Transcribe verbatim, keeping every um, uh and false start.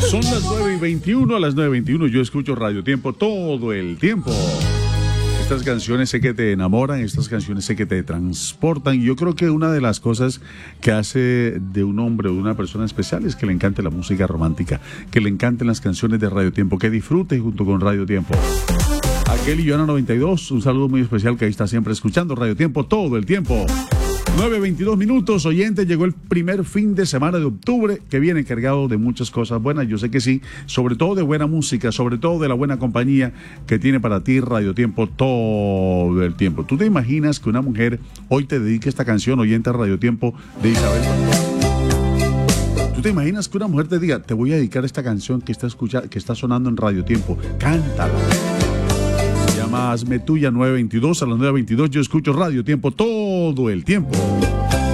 Son las nueve y veintiuno, a las nueve y veintiuno yo escucho Radio Tiempo todo el tiempo. Estas canciones sé que te enamoran, estas canciones sé que te transportan. Y yo creo que una de las cosas que hace de un hombre o de una persona especial es que le encante la música romántica, que le encanten las canciones de Radio Tiempo, que disfrute junto con Radio Tiempo. A Kelly Joana noventa y dos, un saludo muy especial, que ahí está siempre escuchando Radio Tiempo todo el tiempo. nueve veintidós minutos, oyentes, llegó el primer fin de semana de octubre que viene cargado de muchas cosas buenas, yo sé que sí, sobre todo de buena música, sobre todo de la buena compañía que tiene para ti Radio Tiempo todo el tiempo. ¿Tú te imaginas que una mujer hoy te dedique esta canción, oyente a Radio Tiempo, de Isabel? ¿Tú te imaginas que una mujer te diga, te voy a dedicar esta canción que está, escucha, que está sonando en Radio Tiempo, cántala? Se llama Hazme Tuya. Nueve veintidós, a las nueve veintidós yo escucho Radio Tiempo todo el tiempo.